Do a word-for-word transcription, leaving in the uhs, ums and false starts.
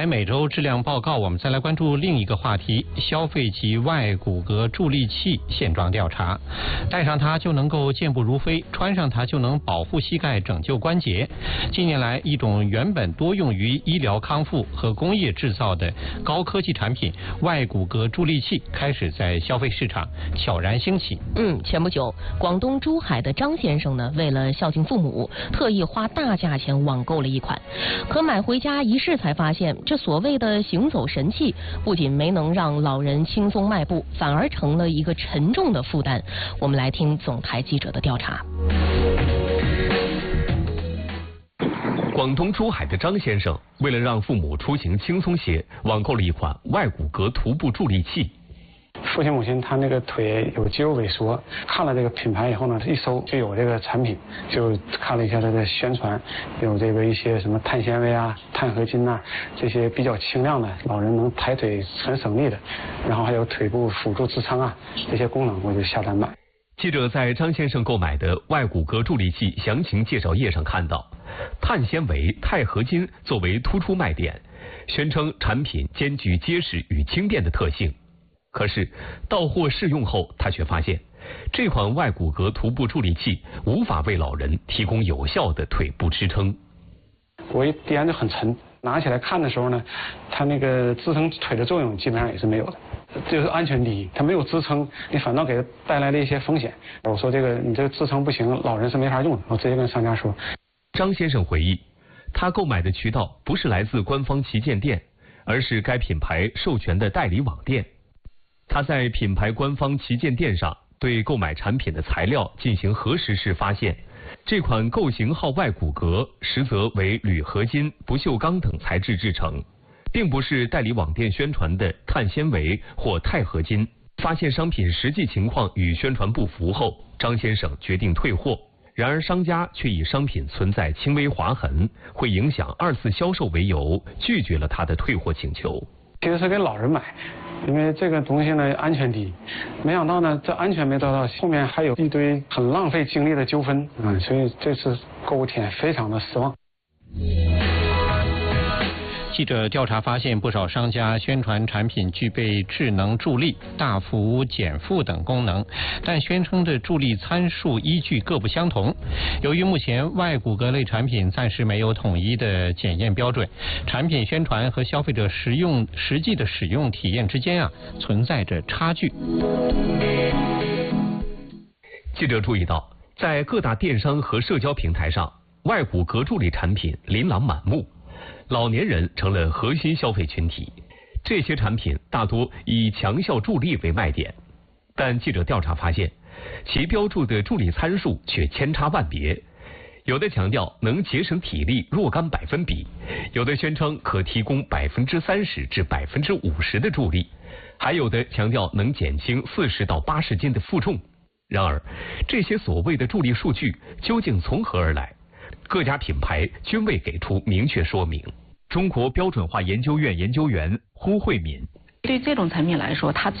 来每周质量报告，我们再来关注另一个话题：消费级外骨骼助力器现状调查。戴上它就能够健步如飞，穿上它就能保护膝盖、拯救关节。近年来，一种原本多用于医疗康复和工业制造的高科技产品——外骨骼助力器，开始在消费市场悄然兴起。 嗯，前不久，广东珠海的张先生呢，为了孝敬父母，特意花大价钱网购了一款。可买回家一试才发现，这所谓的行走神器不仅没能让老人轻松迈步，反而成了一个沉重的负担。我们来听总台记者的调查。 广东珠海的张先生为了让父母出行轻松些，网购了一款外骨骼徒步助力器。 父亲母亲他那个腿有肌肉萎缩，看了这个品牌以后呢，一搜就有这个产品，就看了一下它的宣传，有这个一些什么碳纤维啊、碳合金呐、啊，这些比较轻量的，老人能抬腿很省力的，然后还有腿部辅助支撑啊这些功能，我就下单买。 记者在张先生购买的外骨骼助力器详情介绍页上看到，碳纤维、钛合金作为突出卖点，宣称产品兼具结实与轻便的特性。可是到货试用后，他却发现这款外骨骼徒步助力器无法为老人提供有效的腿部支撑。 我一掂就很沉，拿起来看的时候呢，它那个支撑腿的作用基本上也是没有的，这就是安全第一。它没有支撑，你反倒给它带来了一些风险。我说这个你这个支撑不行，老人是没法用的。我直接跟商家说。 张先生回忆，他购买的渠道不是来自官方旗舰店，而是该品牌授权的代理网店。他在品牌官方旗舰店上对购买产品的材料进行核实时发现，这款构型号外骨骼实则为铝合金、不锈钢等材质制成，并不是代理网店宣传的碳纤维或钛合金。发现商品实际情况与宣传不符后，张先生决定退货。然而商家却以商品存在轻微划痕，会影响二次销售为由，拒绝了他的退货请求。 其实是给老人买，因为这个东西呢安全第一，没想到呢这安全没得到，后面还有一堆很浪费精力的纠纷，嗯，所以这次购物体验非常的失望。 记者调查发现，不少商家宣传产品具备智能助力、大幅减负等功能，但宣称的助力参数依据各不相同。由于目前外骨骼类产品暂时没有统一的检验标准，产品宣传和消费者实用实际的使用体验之间啊存在着差距。 记者注意到，在各大电商和社交平台上，外骨骼助力产品琳琅满目。老年人成了核心消费群体，这些产品大多以强效助力为卖点，但记者调查发现，其标注的助力参数却千差万别，有的强调能节省体力若干百分比，有的宣称可提供百分之三十至百分之五十的助力，还有的强调能减轻四十到八十斤的负重。然而，这些所谓的助力数据究竟从何而来？各家品牌均未给出明确说明。中国标准化研究院研究员胡慧敏。 对这种产品来说，它